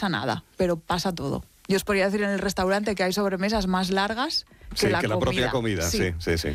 pasa nada, pero pasa todo. Yo os podría decir en el restaurante que hay sobremesas más largas que la propia comida. Sí.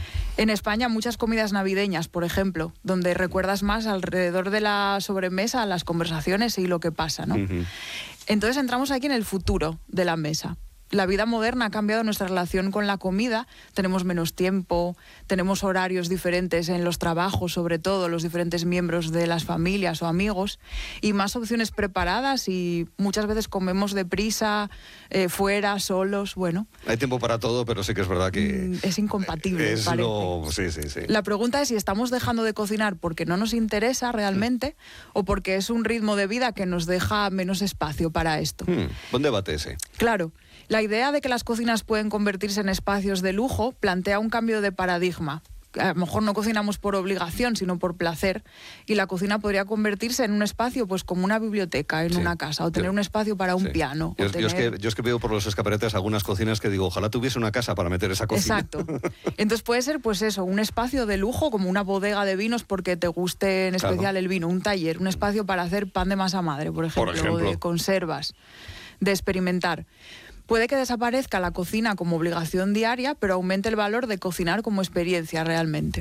En España muchas comidas navideñas, por ejemplo, donde recuerdas más alrededor de la sobremesa las conversaciones y lo que pasa, ¿no? Entonces entramos aquí en el futuro de la mesa. La vida moderna ha cambiado nuestra relación con la comida, tenemos menos tiempo, tenemos horarios diferentes en los trabajos, sobre todo los diferentes miembros de las familias o amigos, y más opciones preparadas, y muchas veces comemos deprisa, fuera, solos, bueno. Hay tiempo para todo, pero sí que es verdad que... es incompatible, parece. Sí. La pregunta es si estamos dejando de cocinar porque no nos interesa realmente o porque es un ritmo de vida que nos deja menos espacio para esto. Buen debate ese. Claro. La idea de que las cocinas pueden convertirse en espacios de lujo plantea un cambio de paradigma. A lo mejor no cocinamos por obligación, sino por placer, y la cocina podría convertirse en un espacio pues como una biblioteca en una casa, o tener un espacio para un piano. Yo es que veo por los escaparates algunas cocinas que digo, ojalá tuviese una casa para meter esa cocina. Exacto. Entonces puede ser pues eso, un espacio de lujo, como una bodega de vinos porque te guste en especial el vino, un taller, un espacio para hacer pan de masa madre, por ejemplo. O de conservas, de experimentar. Puede que desaparezca la cocina como obligación diaria, pero aumente el valor de cocinar como experiencia realmente.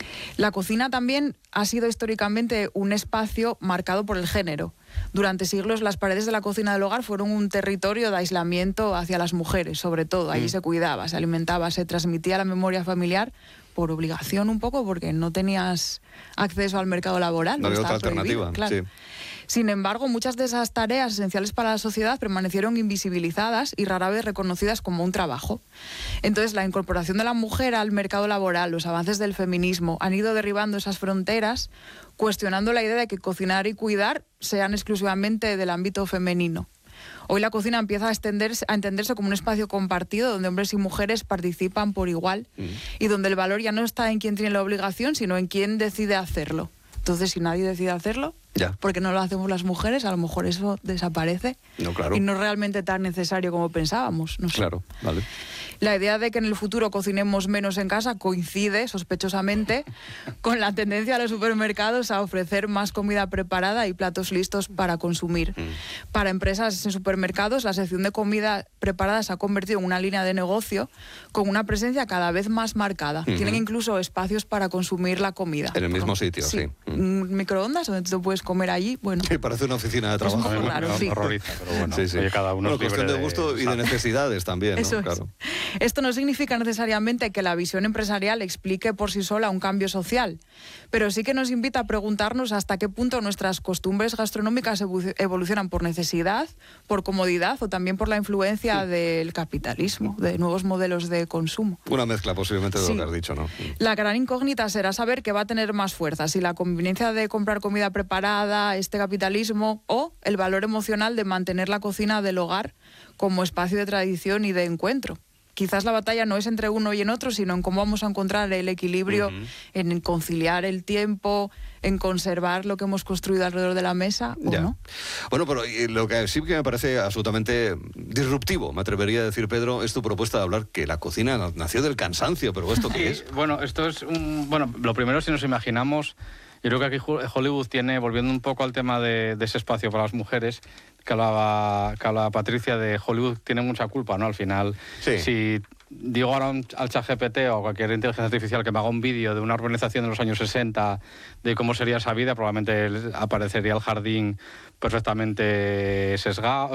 La cocina también ha sido históricamente un espacio marcado por el género. Durante siglos las paredes de la cocina del hogar fueron un territorio de aislamiento hacia las mujeres, sobre todo. Allí se cuidaba, se alimentaba, se transmitía la memoria familiar por obligación un poco, porque no tenías acceso al mercado laboral. No había otra alternativa, claro. Sí. Sin embargo, muchas de esas tareas esenciales para la sociedad permanecieron invisibilizadas y rara vez reconocidas como un trabajo. Entonces, la incorporación de la mujer al mercado laboral, los avances del feminismo, han ido derribando esas fronteras, cuestionando la idea de que cocinar y cuidar sean exclusivamente del ámbito femenino. Hoy la cocina empieza a entenderse como un espacio compartido donde hombres y mujeres participan por igual y donde el valor ya no está en quién tiene la obligación, sino en quién decide hacerlo. Entonces, si nadie decide hacerlo, porque no lo hacemos las mujeres, a lo mejor eso desaparece. No, claro. Y no es realmente tan necesario como pensábamos. No sé. Claro, vale. La idea de que en el futuro cocinemos menos en casa coincide, sospechosamente, con la tendencia de los supermercados a ofrecer más comida preparada y platos listos para consumir. Para empresas en supermercados, la sección de comida preparada se ha convertido en una línea de negocio con una presencia cada vez más marcada. Tienen incluso espacios para consumir la comida. En el mismo sitio, sí. Un microondas donde tú puedes comer allí, bueno. Sí, parece una oficina de trabajo. Es claro, sí. Horroriza, pero bueno, sí. Oye, cada uno es cuestión libre de gusto y de necesidades también, ¿no? Eso Claro. Esto no significa necesariamente que la visión empresarial explique por sí sola un cambio social, pero sí que nos invita a preguntarnos hasta qué punto nuestras costumbres gastronómicas evolucionan por necesidad, por comodidad o también por la influencia del capitalismo, de nuevos modelos de consumo. Una mezcla posiblemente de lo que has dicho, ¿no? La gran incógnita será saber qué va a tener más fuerza, si la conveniencia de comprar comida preparada, este capitalismo, o el valor emocional de mantener la cocina del hogar como espacio de tradición y de encuentro. Quizás la batalla no es entre uno y en otro, sino en cómo vamos a encontrar el equilibrio, en conciliar el tiempo, en conservar lo que hemos construido alrededor de la mesa, ¿o no? Bueno, pero lo que sí que me parece absolutamente disruptivo, me atrevería a decir, Pedro, es tu propuesta de hablar que la cocina nació del cansancio, pero ¿esto qué es? Bueno, esto es bueno, lo primero, si nos imaginamos, yo creo que aquí Hollywood tiene, volviendo un poco al tema de ese espacio para las mujeres, que hablaba Patricia, de Hollywood tiene mucha culpa, ¿no? Al final, si digo ahora al ChatGPT o a cualquier inteligencia artificial que me haga un vídeo de una urbanización de los años 60, de cómo sería esa vida, probablemente aparecería el jardín perfectamente segado,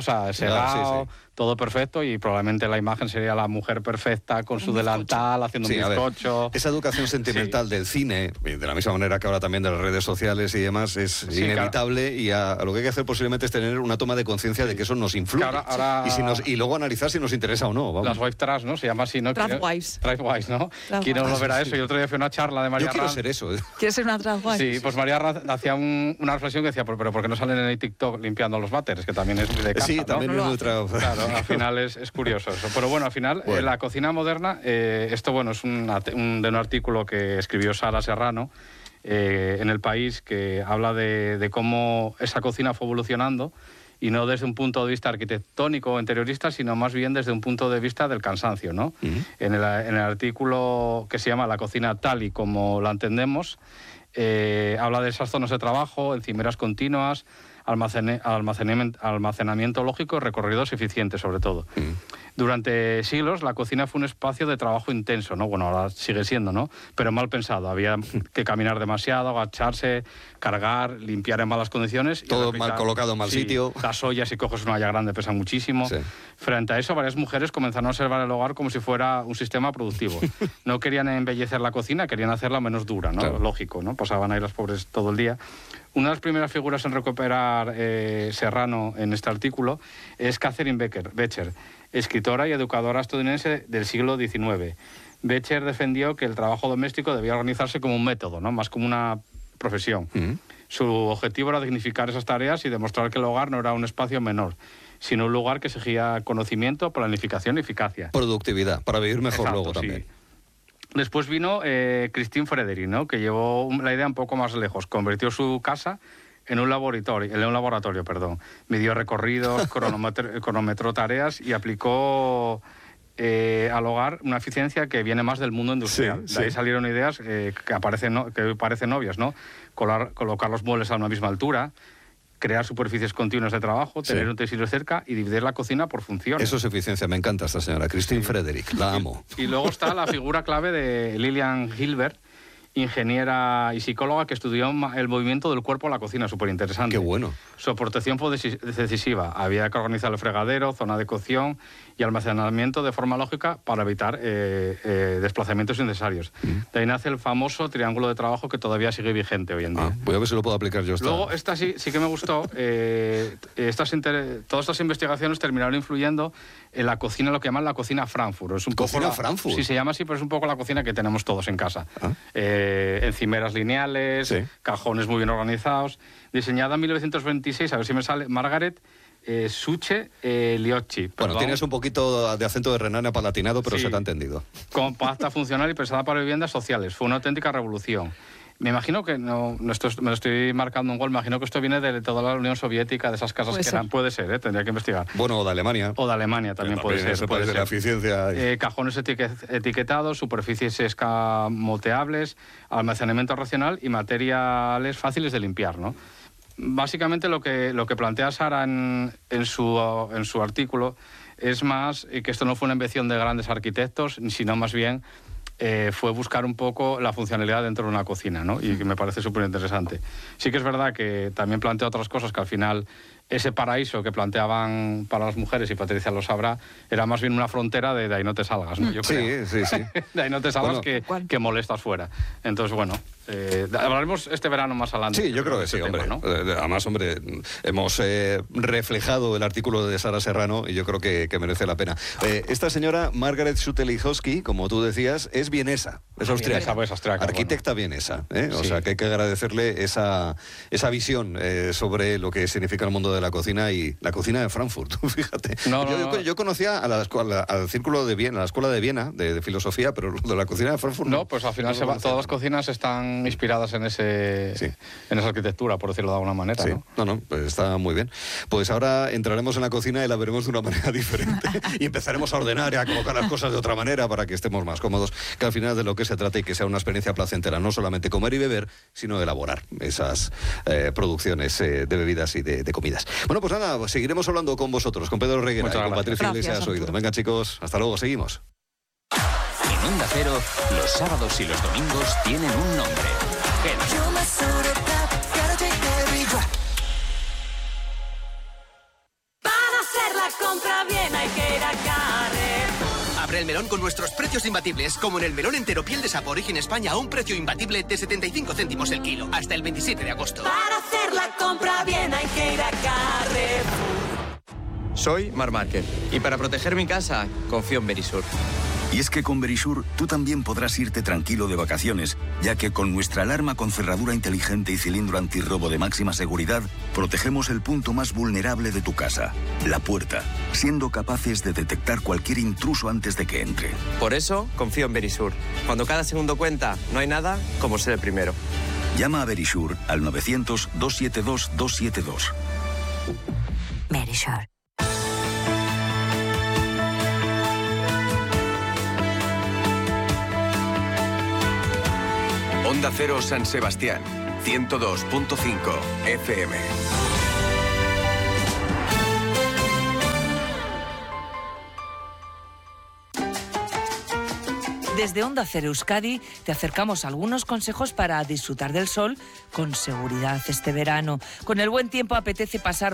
todo perfecto, y probablemente la imagen sería la mujer perfecta con su delantal haciendo un bizcocho. Esa educación sentimental del cine, de la misma manera que ahora también de las redes sociales y demás, es inevitable, claro. Y lo que hay que hacer posiblemente es tener una toma de conciencia de que eso nos influye. Y luego analizar si nos interesa o no. Vamos. Las wife trash, ¿no? Se llama así, ¿no? Trashwives. Trashwives, ¿no? ¿Quién no verá eso? Yo el otro día fui a una charla de María Raz. Yo quiero ser eso. ¿Quieres ser una trashwife? Sí, pues María Raz hacía una reflexión que decía, pero ¿por qué no salen en el TikTok limpiando los váteres? Que también es muy de casa, sí, ¿no? también es muy Claro, al final es curioso eso. Pero bueno, al final, la cocina moderna, esto bueno, es de un artículo que escribió Sara Serrano en El País, que habla de cómo esa cocina fue evolucionando, y no desde un punto de vista arquitectónico o interiorista, sino más bien desde un punto de vista del cansancio, ¿no? En el artículo que se llama La cocina tal y como la entendemos, habla de esas zonas de trabajo, encimeras continuas, almacenamiento lógico y recorridos eficientes, sobre todo. Durante siglos la cocina fue un espacio de trabajo intenso, ¿no? Bueno, ahora sigue siendo, ¿no? Pero mal pensado. Había que caminar demasiado, agacharse, cargar, limpiar en malas condiciones. Todo mal colocado, mal sitio. Las ollas, si coges una olla grande, pesan muchísimo. Sí. Frente a eso, varias mujeres comenzaron a observar el hogar como si fuera un sistema productivo. No querían embellecer la cocina, querían hacerla menos dura, ¿no? Claro. Lógico, ¿no? Pasaban ahí las pobres todo el día. Una de las primeras figuras en recuperar Serrano en este artículo es Catherine Becher, escritora y educadora estadounidense del siglo XIX. Becher defendió que el trabajo doméstico debía organizarse como un método, ¿no? Más como una profesión. Su objetivo era dignificar esas tareas y demostrar que el hogar no era un espacio menor, sino un lugar que exigía conocimiento, planificación y eficacia. Productividad, para vivir mejor. Exacto, luego también. Sí. Después vino Christine Frederick, ¿no? Que llevó la idea un poco más lejos. Convirtió su casa en un laboratorio. Midió recorridos, cronometró tareas y aplicó al hogar una eficiencia que viene más del mundo industrial. Sí, de ahí salieron ideas que parecen obvias, ¿no? Colocar los muebles a una misma altura, crear superficies continuas de trabajo, tener utensilios cerca y dividir la cocina por funciones. Eso es eficiencia, me encanta esta señora, Christine Frederick, la amo. Y luego está la figura clave de Lillian Gilbert, ingeniera y psicóloga que estudió el movimiento del cuerpo en la cocina, súper interesante. Qué bueno. Su aportación fue decisiva. Había que organizar el fregadero, zona de cocción y almacenamiento de forma lógica para evitar desplazamientos innecesarios. De ahí nace el famoso triángulo de trabajo que todavía sigue vigente hoy en día. Voy a ver si lo puedo aplicar yo. Luego, esta sí que me gustó. Todas estas investigaciones terminaron influyendo en la cocina, lo que llaman la cocina Frankfurt. Es un ¿Cocina Frankfurt? Sí, se llama así, pero es un poco la cocina que tenemos todos en casa. Encimeras lineales, cajones muy bien organizados. Diseñada en 1926, a ver si me sale, Margaret Suche Liocchi. Bueno, tienes un poquito de acento de Renania Palatinado, pero se te ha entendido. Compacta, funcional y pensada para viviendas sociales. Fue una auténtica revolución. Me imagino que, me lo estoy marcando un gol, me imagino que esto viene de toda la Unión Soviética, de esas casas que eran. Puede ser, tendría que investigar. Bueno, o de Alemania. O de Alemania también puede ser. Eso puede ser. La eficiencia. Cajones etiquetados, superficies escamoteables, almacenamiento racional y materiales fáciles de limpiar, ¿no? Básicamente lo que plantea Sara en su artículo es más que esto no fue una invención de grandes arquitectos, sino más bien fue buscar un poco la funcionalidad dentro de una cocina, ¿no? Y que me parece súper interesante. Sí que es verdad que también plantea otras cosas que al final ese paraíso que planteaban para las mujeres, y Patricia lo sabrá, era más bien una frontera de ahí no te salgas, ¿no? Yo creo. Sí. De ahí no te salgas, que molestas fuera. Entonces, bueno, hablaremos este verano más adelante. Sí, yo creo que sí, hombre. Tema, ¿no? Además, hombre, hemos reflejado el artículo de Sara Serrano y yo creo que merece la pena. Esta señora, Margaret Schutelichowski, como tú decías, es vienesa, es austriaca. Arquitecta vienesa, O sea, que hay que agradecerle esa visión sobre lo que significa el mundo de la cocina y la cocina de Frankfurt, fíjate. Yo conocía al círculo de Viena, a la escuela de Viena de filosofía, pero de la cocina de Frankfurt no. Pues al final todas las cocinas están inspiradas en esa arquitectura, por decirlo de alguna manera, ¿no? No, pues está muy bien. Pues ahora entraremos en la cocina y la veremos de una manera diferente y empezaremos a ordenar y a colocar las cosas de otra manera para que estemos más cómodos, que al final de lo que se trata y que sea una experiencia placentera, no solamente comer y beber, sino elaborar esas producciones de bebidas y de comidas. Bueno, pues nada, seguiremos hablando con vosotros, con Pedro Reguera y con Patricia Iglesias Oído. Venga, chicos, hasta luego, seguimos. En Onda Cero, los sábados y los domingos tienen un nombre. Para hacer la compra bien hay que ir a Carrefour. Abre el melón con nuestros precios imbatibles, como en el melón entero piel de sapo Origen España a un precio imbatible de 75 céntimos el kilo, hasta el 27 de agosto. Para hacer la compra bien hay que ir a Carrefour. Soy Marc Márquez y para proteger mi casa confío en Verisur. Y es que con Verisur tú también podrás irte tranquilo de vacaciones, ya que con nuestra alarma con cerradura inteligente y cilindro antirrobo de máxima seguridad, protegemos el punto más vulnerable de tu casa, la puerta, siendo capaces de detectar cualquier intruso antes de que entre. Por eso confío en Verisur. Cuando cada segundo cuenta, no hay nada como ser el primero. Llama a Verisur al 900-272-272. Verisur. Onda Cero San Sebastián, 102.5 FM. Desde Onda Cero Euskadi te acercamos algunos consejos para disfrutar del sol con seguridad este verano. Con el buen tiempo apetece pasar